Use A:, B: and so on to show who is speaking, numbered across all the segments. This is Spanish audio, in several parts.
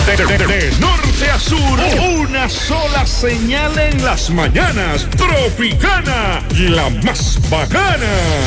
A: De norte a sur, una sola señal en las mañanas. Tropicana, la más bacana.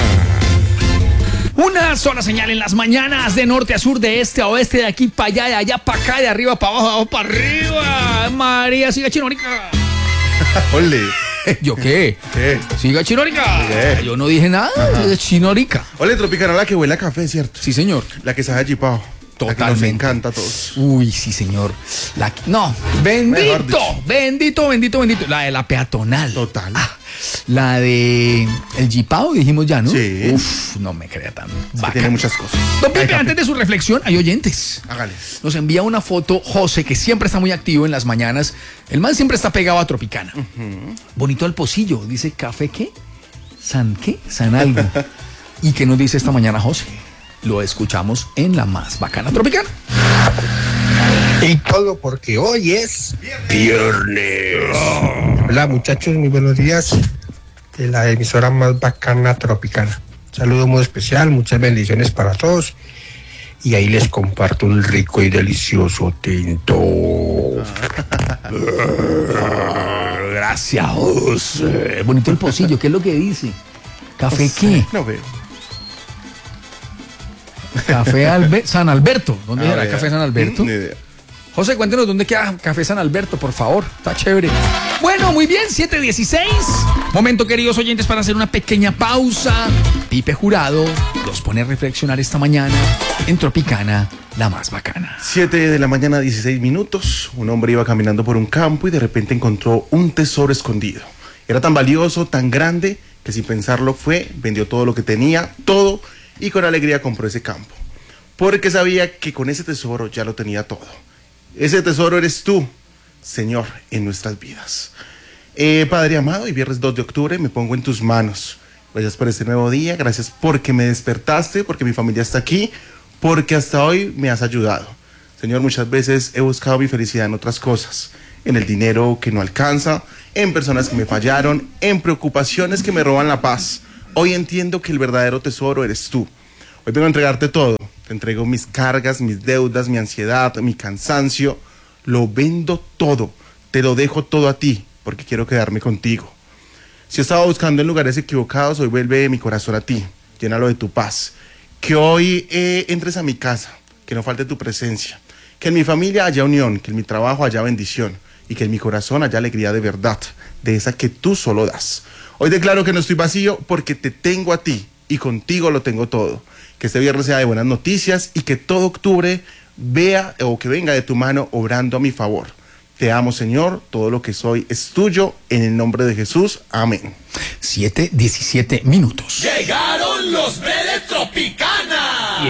B: Una sola señal en las mañanas, de norte a sur, de este a oeste, de aquí para allá, de allá para acá, de arriba para abajo, de abajo para arriba. María, siga chinorica.
C: Ole.
B: ¿Yo qué?
C: ¿Qué?
B: Siga chinorica.
C: ¿Qué?
B: Yo no dije nada, es chinorica.
C: Ole, Tropicana, la que huele a café, ¿cierto?
B: Sí, señor.
C: La que sabe a chipao. La que nos
B: Totalmente.
C: encanta a todos.
B: Uy, sí, señor. No,
C: Mejor
B: bendito,
C: dicho.
B: bendito. La de la peatonal.
C: Total.
B: La de el Jipao, dijimos ya, ¿no?
C: Sí.
B: Uf, no me crea tan
C: Es que
B: bacán.
C: tiene muchas cosas.
B: Don Pipe,
C: Ay,
B: antes de su reflexión, hay oyentes.
C: Hágale.
B: Nos envía una foto José, que siempre está muy activo en las mañanas. El man siempre está pegado a Tropicana. Bonito el pocillo. Dice, ¿café qué? ¿San qué? San algo. ¿Y qué nos dice esta mañana José? Lo escuchamos en la más bacana Tropicana.
D: Y todo porque hoy es viernes. Hola muchachos, muy buenos días. De la emisora más bacana Tropicana. Un saludo muy especial, muchas bendiciones para todos. Y ahí les comparto un rico y delicioso tinto.
B: Gracias, José. Bonito el pocillo. ¿Qué es lo que dice? ¿Café qué?
C: No veo.
B: Café San Alberto. ¿Dónde
C: A
B: era
C: ver.
B: Café San Alberto?
C: Ni idea.
B: José, cuéntenos dónde queda Café San Alberto, por favor. Está chévere. Bueno, muy bien, 7:16. Momento, queridos oyentes, para hacer una pequeña pausa. Pipe Jurado los pone a reflexionar esta mañana en Tropicana, la más bacana.
C: 7 de la mañana, 16 minutos. Un hombre iba caminando por un campo y de repente encontró un tesoro escondido. Era tan valioso, tan grande, que sin pensarlo vendió todo lo que tenía, todo, y con alegría compró ese campo. Porque sabía que con ese tesoro ya lo tenía todo. Ese tesoro eres tú, Señor, en nuestras vidas. Padre amado, hoy viernes 2 de octubre me pongo en tus manos. Gracias por este nuevo día, gracias porque me despertaste, porque mi familia está aquí, porque hasta hoy me has ayudado. Señor, muchas veces he buscado mi felicidad en otras cosas, en el dinero que no alcanza, en personas que me fallaron, en preocupaciones que me roban la paz. Hoy entiendo que el verdadero tesoro eres tú. Hoy vengo a entregarte todo. Te entrego mis cargas, mis deudas, mi ansiedad, mi cansancio. Lo vendo todo. Te lo dejo todo a ti, porque quiero quedarme contigo. Si estaba buscando en lugares equivocados, hoy vuelve mi corazón a ti. Llénalo de tu paz. Que hoy entres a mi casa, que no falte tu presencia. Que en mi familia haya unión, que en mi trabajo haya bendición y que en mi corazón haya alegría de verdad, de esa que tú solo das. Hoy declaro que no estoy vacío porque te tengo a ti y contigo lo tengo todo. Que este viernes sea de buenas noticias y que todo octubre vea o que venga de tu mano obrando a mi favor. Te amo, Señor, todo lo que soy es tuyo, en el nombre de Jesús, amén.
B: 7:17 minutos.
E: Llegaron los de Tropicana.